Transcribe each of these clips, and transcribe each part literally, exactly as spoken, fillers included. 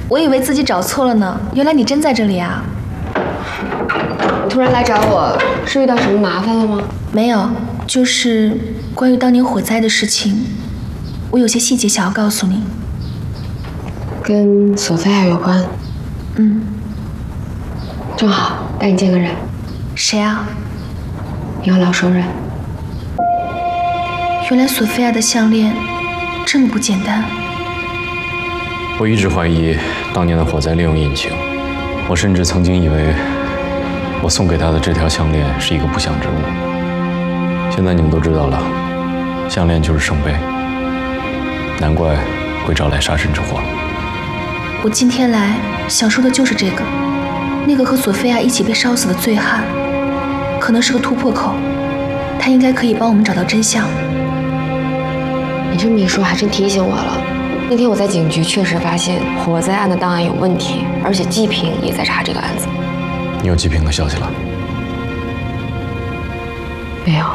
我以为自己找错了呢，原来你真在这里啊！ 你突然来找我，是遇到什么麻烦了吗？ 没有，就是关于当年火灾的事情，我有些细节想要告诉你。 跟索菲亚有关？ 嗯。 正好带你见个人。 谁啊？ 你要老熟人。 原来索菲亚的项链这么不简单。 我一直怀疑当年的火灾利用引擎，我甚至曾经以为我送给她的这条项链是一个不祥之物。现在你们都知道了，项链就是圣杯，难怪会招来杀身之祸。 我今天来想说的就是这个，那个和索菲亚一起被烧死的醉汉，可能是个突破口，他应该可以帮我们找到真相。 你这么一说，还真提醒我了。那天我在警局确实发现火灾案的档案有问题，而且季平也在查这个案子。 你有季平的消息了？ 没有。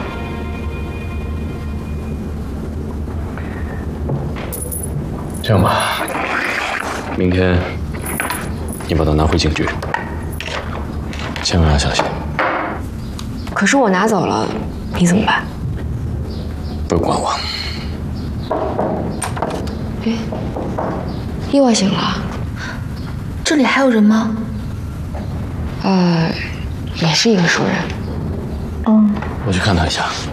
这样吧，明天你把它拿回警局，千万要小心。 可是我拿走了，你怎么办？ 不用管我。 哎，意外醒了。 这里还有人吗？ 呃，也是一个熟人。 嗯。 我去看他一下。